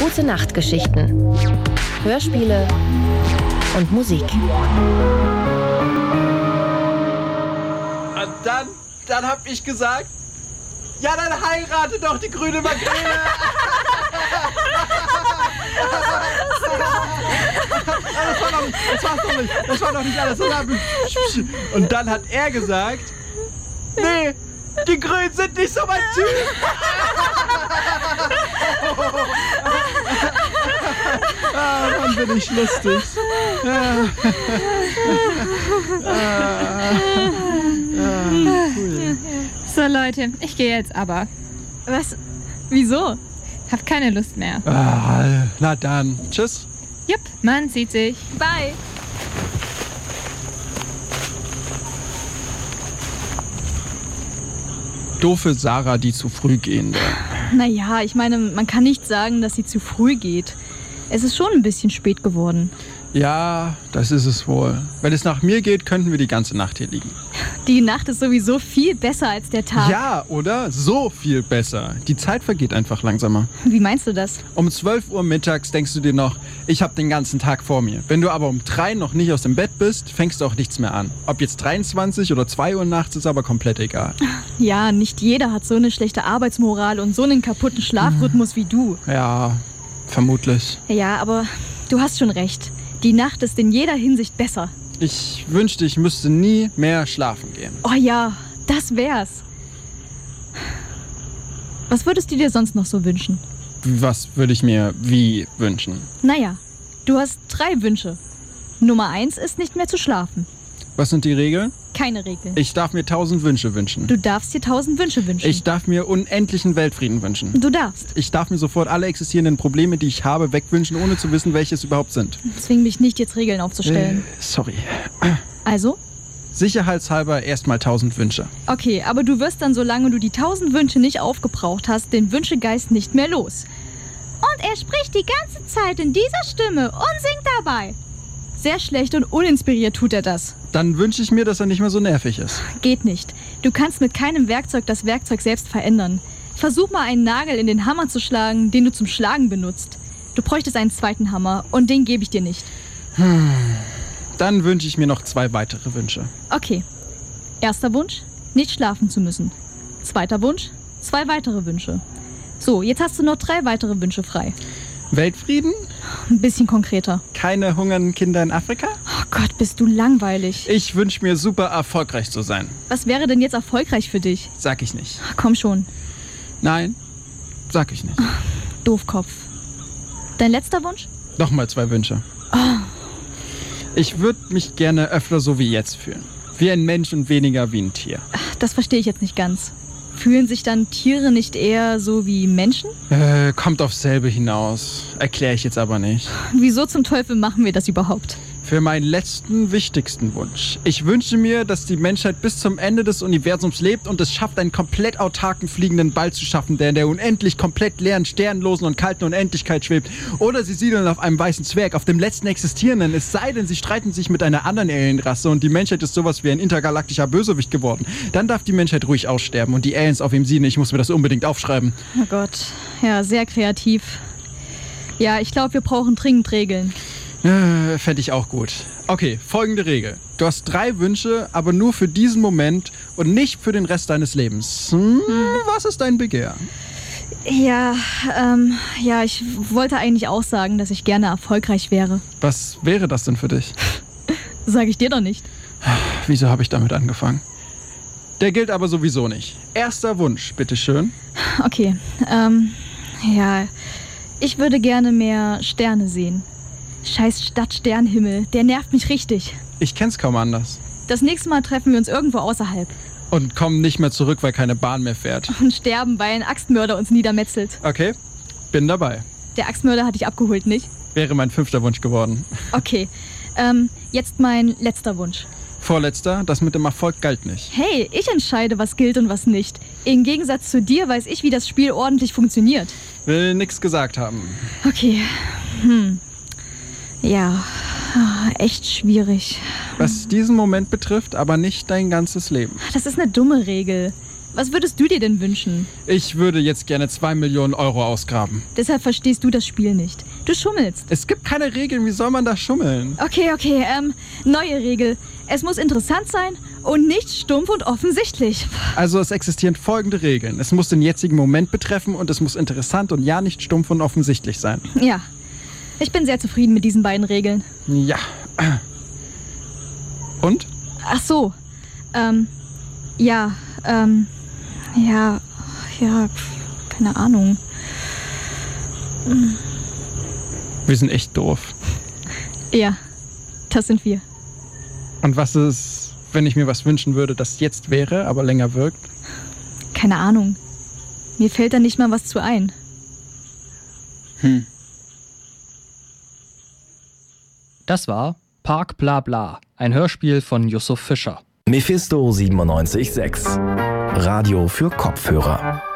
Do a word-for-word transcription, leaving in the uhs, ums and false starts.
Gute Nacht-Geschichten, Hörspiele und Musik. Und dann, dann hab ich gesagt, ja, dann heirate doch die grüne Makrele. Das war doch nicht, das war's doch nicht, das war doch nicht alles. Und dann hat er gesagt, nee, die Grünen sind nicht so mein Typ. Ah, Mann, bin ich lustig. Ah. Ah. Ah, cool. So Leute, ich gehe jetzt aber. Was? Wieso? Hab keine Lust mehr. Ah, na dann, tschüss. Jupp, man sieht sich. Bye. Doofe Sarah, die zu früh gehende. Naja, ich meine, man kann nicht sagen, dass sie zu früh geht. Es ist schon ein bisschen spät geworden. Ja, das ist es wohl. Wenn es nach mir geht, könnten wir die ganze Nacht hier liegen. Die Nacht ist sowieso viel besser als der Tag. Ja, oder? So viel besser. Die Zeit vergeht einfach langsamer. Wie meinst du das? Um zwölf Uhr mittags denkst du dir noch, ich habe den ganzen Tag vor mir. Wenn du aber um drei noch nicht aus dem Bett bist, fängst du auch nichts mehr an. Ob jetzt dreiundzwanzig oder zwei Uhr nachts, ist aber komplett egal. Ja, nicht jeder hat so eine schlechte Arbeitsmoral und so einen kaputten Schlafrhythmus wie du. Ja, vermutlich. Ja, aber du hast schon recht. Die Nacht ist in jeder Hinsicht besser. Ich wünschte, ich müsste nie mehr schlafen gehen. Oh ja, das wär's. Was würdest du dir sonst noch so wünschen? Was würde ich mir wie wünschen? Naja, du hast drei Wünsche. Nummer eins ist nicht mehr zu schlafen. Was sind die Regeln? Keine Regeln. Ich darf mir tausend Wünsche wünschen. Du darfst dir tausend Wünsche wünschen. Ich darf mir unendlichen Weltfrieden wünschen. Du darfst. Ich darf mir sofort alle existierenden Probleme, die ich habe, wegwünschen, ohne zu wissen, welche es überhaupt sind. Zwing mich nicht, jetzt Regeln aufzustellen. Äh, sorry. Also? Sicherheitshalber erstmal tausend Wünsche. Okay, aber du wirst dann, solange du die tausend Wünsche nicht aufgebraucht hast, den Wünschegeist nicht mehr los. Und er spricht die ganze Zeit in dieser Stimme und singt dabei. Sehr schlecht und uninspiriert tut er das. Dann wünsche ich mir, dass er nicht mehr so nervig ist. Geht nicht. Du kannst mit keinem Werkzeug das Werkzeug selbst verändern. Versuch mal einen Nagel in den Hammer zu schlagen, den du zum Schlagen benutzt. Du bräuchtest einen zweiten Hammer und den gebe ich dir nicht. Hm. Dann wünsche ich mir noch zwei weitere Wünsche. Okay. Erster Wunsch, nicht schlafen zu müssen. Zweiter Wunsch, zwei weitere Wünsche. So, jetzt hast du noch drei weitere Wünsche frei. Weltfrieden? Ein bisschen konkreter. Keine hungernden Kinder in Afrika? Oh Gott, bist du langweilig. Ich wünsche mir, super erfolgreich zu sein. Was wäre denn jetzt erfolgreich für dich? Sag ich nicht. Komm schon. Nein, sag ich nicht. Doofkopf. Dein letzter Wunsch? Nochmal zwei Wünsche. Oh. Ich würde mich gerne öfter so wie jetzt fühlen. Wie ein Mensch und weniger wie ein Tier. Ach, das verstehe ich jetzt nicht ganz. Fühlen sich dann Tiere nicht eher so wie Menschen? Äh, kommt aufs selbe hinaus. Erkläre ich jetzt aber nicht. Wieso zum Teufel machen wir das überhaupt? Für meinen letzten, wichtigsten Wunsch. Ich wünsche mir, dass die Menschheit bis zum Ende des Universums lebt und es schafft, einen komplett autarken fliegenden Ball zu schaffen, der in der unendlich komplett leeren, sternlosen und kalten Unendlichkeit schwebt. Oder sie siedeln auf einem weißen Zwerg, auf dem letzten existierenden, es sei denn, sie streiten sich mit einer anderen Alienrasse und die Menschheit ist sowas wie ein intergalaktischer Bösewicht geworden. Dann darf die Menschheit ruhig aussterben und die Aliens auf ihm siedeln. Ich muss mir das unbedingt aufschreiben. Oh Gott, ja, sehr kreativ. Ja, ich glaube, wir brauchen dringend Regeln. Äh, fände ich auch gut. Okay, folgende Regel. Du hast drei Wünsche, aber nur für diesen Moment und nicht für den Rest deines Lebens. Hm, was ist dein Begehr? Ja, ähm, ja, ich wollte eigentlich auch sagen, dass ich gerne erfolgreich wäre. Was wäre das denn für dich? Sag ich dir doch nicht. Wieso habe ich damit angefangen? Der gilt aber sowieso nicht. Erster Wunsch, bitteschön. Okay, ähm, ja, ich würde gerne mehr Sterne sehen. Scheiß Stadt-Sternhimmel, der nervt mich richtig. Ich kenn's kaum anders. Das nächste Mal treffen wir uns irgendwo außerhalb. Und kommen nicht mehr zurück, weil keine Bahn mehr fährt. Und sterben, weil ein Axtmörder uns niedermetzelt. Okay, bin dabei. Der Axtmörder hat dich abgeholt, nicht? Wäre mein fünfter Wunsch geworden. Okay, ähm, jetzt mein letzter Wunsch. Vorletzter, das mit dem Erfolg galt nicht. Hey, ich entscheide, was gilt und was nicht. Im Gegensatz zu dir weiß ich, wie das Spiel ordentlich funktioniert. Will nix gesagt haben. Okay, hm. Ja, echt schwierig. Was diesen Moment betrifft, aber nicht dein ganzes Leben. Das ist eine dumme Regel. Was würdest du dir denn wünschen? Ich würde jetzt gerne zwei Millionen Euro ausgraben. Deshalb verstehst du das Spiel nicht. Du schummelst. Es gibt keine Regeln, wie soll man da schummeln? Okay, okay, ähm, neue Regel. Es muss interessant sein und nicht stumpf und offensichtlich. Also es existieren folgende Regeln. Es muss den jetzigen Moment betreffen und es muss interessant und ja nicht stumpf und offensichtlich sein. Ja, ich bin sehr zufrieden mit diesen beiden Regeln. Ja. Und? Ach so, ähm, ja, ähm, ja, ja, pf, keine Ahnung. Wir sind echt doof. Ja, das sind wir. Und was ist, wenn ich mir was wünschen würde, das jetzt wäre, aber länger wirkt? Keine Ahnung. Mir fällt da nicht mal was zu ein. Hm. Das war Park Bla Bla, ein Hörspiel von Yusuf Fischer. Mephisto siebenundneunzig Komma sechs. Radio für Kopfhörer.